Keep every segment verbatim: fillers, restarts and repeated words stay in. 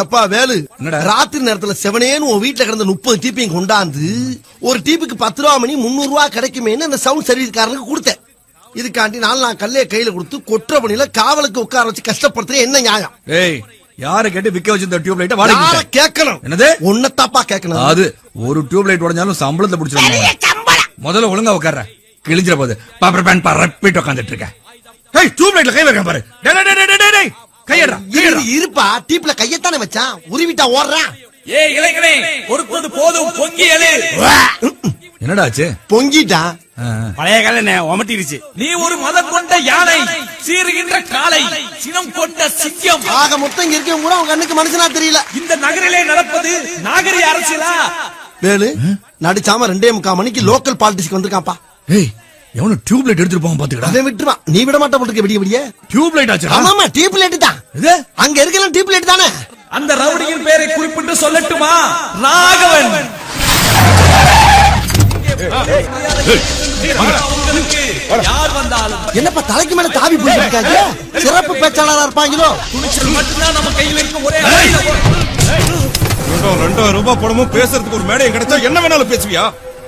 எப்பா வேலு, ராத்திரி நேரத்துல செவனேன்னு உன் வீட்டுல கிடந்த முப்பது டீப்பையும் கொண்டாந்து ஒரு டீப்புக்கு பத்து ரூபா மணி முன்னூறு ரூபா கிடைக்குமேன்னு அந்த சவுண்ட் சர்வீஸ்காரனுக்கு கொடுத்தேன். இதுக்காண்டி நாலு நான் கல்லைய கையில கொடுத்து கொற்ற பணியில காவலுக்கு உட்கார வச்சு கஷ்டப்படுத்துற என்ன நியாயம்? ஏய், யார கேட்டு விக்க வச்சிருந்த டியூப் லைட்ட வாடகை கேட்கணும்? என்னது உன்னத்தாப்பா கேட்கணும்? அது ஒரு டியூப் லைட் உடைஞ்சாலும் சம்பளத்தை பிடிச்சிருவாங்க. முதல்ல ஒழுங்கா உட்கார்ற, கிழிஞ்சிர போது பாப்பர் பேன் பரப்பிட்டு உட்காந்துட்டு இருக்க. ஏய், டியூப் லைட்ல கை வைக்க பாரு. டேய் டேய் டேய் டேய் டேய் கையடா. இருப்பா, டீப்ல கையத்தானே வச்சான், உருவிட்டா ஓடுறான். ஏய் இளைஞனே, பொறுத்தது போதும், பொங்கி எழு. என்னடா ஆச்சு? பொங்கிட்டான். பழைய கால ஒமட்டிருச்சு. நீ ஒரு மதம் கொண்ட யானை, சீறுகின்ற காளை, சினம் கொண்ட சிங்கம். ஆக மொத்தம் இங்க இருக்கவங்க கூட உங்க கண்ணுக்கு மனுஷனா தெரியல. இந்த நகரிலே நடப்பது நாகரிக அரசியலா? வேலு, நடிச்சாம ரெண்டே முக்கால் மணிக்கு லோக்கல் பாலிடிக்ஸ்க்கு வந்திருக்கான்ப்பா. ஏய், எவனோ டியூப் லைட் எடுத்துட்டு போவான் பாத்துக்கடா. அதை விட்டுருவான், நீ விட மாட்ட போட்டுக்க. விடிய விடிய டியூப் லைட் ஆச்சு. ஆமாமா, டியூப் லைட் தான். இது அங்க இருக்கலாம் டியூப் லைட் தானே. அந்த ரவுடியின் பேரை குறிப்பிட்டு சொல்லட்டுமா? ராகவன். யார் வந்தாலும் என்னப்பா தலைக்கு மேல தாவி போயிருக்காங்க? சிறப்பு பேச்சாளரா இருப்பாங்களோ? துணிச்சல் மட்டும்தான் நம்ம கையில் இருக்கும் ஒரே. ரெண்டாயிரம் ரூபாய் பணமும் பேசுறதுக்கு ஒரு மேடை கிடைச்சா என்ன வேணாலும் பேசுவியா?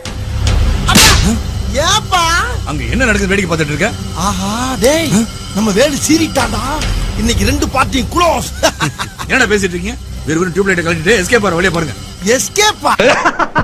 ஏப்பா அங்க என்ன நடக்குது வேடிக்கை பார்த்துட்டு இருக்க? ஆஹா டேய், நம்ம வேலு சீரிட்டாடா. இன்னைக்கு ரெண்டு பார்ட்டியும் க்ளோஸ். என்னடா பேசிட்டு இருக்கீங்க? வேற ஒரு டியூப் லைட் கழட்டிட்டு எஸ்கேப் ஆற வழியா பாருங்க. எஸ்கேப்பா?